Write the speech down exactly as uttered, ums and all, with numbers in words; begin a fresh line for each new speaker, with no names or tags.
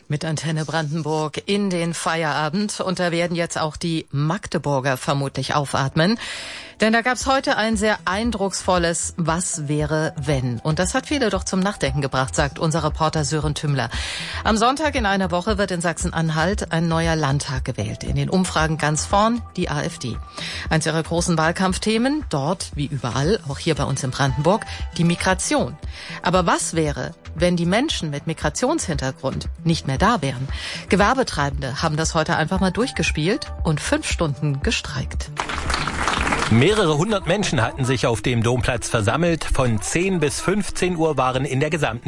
Mit Antenne Brandenburg in den Feierabend. Und da werden jetzt auch die Magdeburger vermutlich aufatmen. Denn da gab's heute ein sehr eindrucksvolles Was wäre wenn? Und das hat viele doch zum Nachdenken gebracht, sagt unser Reporter Sören Tümmler. Am Sonntag in einer Woche wird in Sachsen-Anhalt ein neuer Landtag gewählt. In den Umfragen ganz vorn die AfD. Eins ihrer großen Wahlkampfthemen, dort wie überall, auch hier bei uns in Brandenburg, die Migration. Aber was wäre, wenn die Menschen mit Migrationshintergrund nicht mehr da wären? Gewerbetreibende haben das heute einfach mal durchgespielt und fünf Stunden gestreikt.
Mehrere hundert Menschen hatten sich auf dem Domplatz versammelt. Von zehn bis fünfzehn Uhr waren in der gesamten